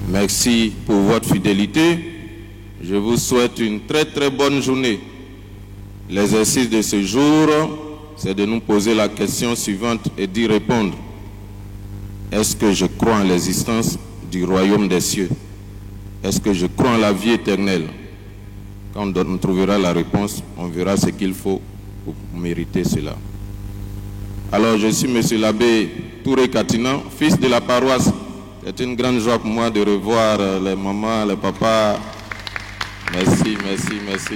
Merci pour votre fidélité. Je vous souhaite une très très bonne journée. L'exercice de ce jour, c'est de nous poser la question suivante et d'y répondre. Est-ce que je crois en l'existence du royaume des cieux? Est-ce que je crois en la vie éternelle? Quand on trouvera la réponse, on verra ce qu'il faut pour mériter cela. Alors, je suis M. l'abbé Touré Katinan, fils de la paroisse. C'est une grande joie pour moi de revoir les mamans, les papas. Merci, merci, merci.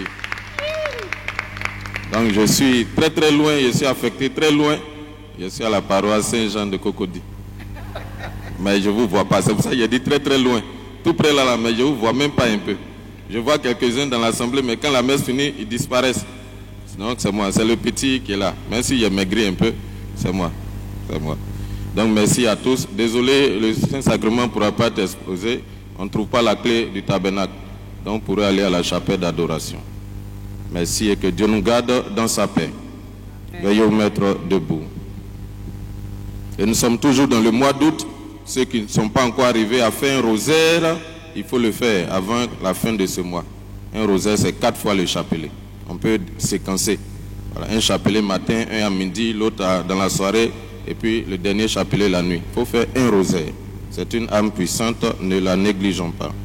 Donc, je suis très très loin, je suis affecté très loin. Je suis à la paroisse Saint-Jean de Cocody. Mais je ne vous vois pas, c'est pour ça que j'ai dit très très loin. Tout près là, mais je ne vous vois même pas un peu. Je vois quelques-uns dans l'assemblée, mais quand la messe finit, ils disparaissent. Donc c'est moi, c'est le petit qui est là. Même si j'ai maigri un peu, c'est moi. C'est moi. Donc merci à tous. Désolé, le Saint-Sacrement ne pourra pas être exposé. On ne trouve pas la clé du tabernacle. Donc on pourrait aller à la chapelle d'adoration. Merci et que Dieu nous garde dans sa paix. Veuillez vous mettre debout. Et nous sommes toujours dans le mois d'août. Ceux qui ne sont pas encore arrivés à faire un rosaire, il faut le faire avant la fin de ce mois. Un rosaire, c'est 4 fois le chapelet. On peut séquencer. Voilà, un chapelet matin, un à midi, l'autre dans la soirée, et puis le dernier chapelet la nuit. Il faut faire un rosaire. C'est une âme puissante, ne la négligeons pas.